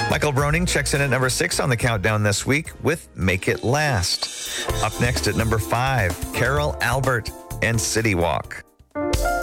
Michael Broning checks in at number 6 on the countdown this week with Make It Last. Up next at number 5, Carol Albert and City Walk.